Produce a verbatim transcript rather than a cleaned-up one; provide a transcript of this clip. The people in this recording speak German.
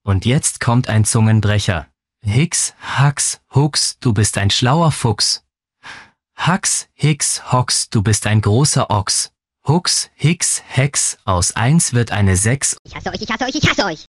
Und jetzt kommt ein Zungenbrecher. Hix, Hax, Hux, du bist ein schlauer Fuchs. Hax, Hix, Hox, du bist ein großer Ochs. Hux, Hix, Hex, aus eins wird eine sechs. Ich hasse euch, ich hasse euch, ich hasse euch.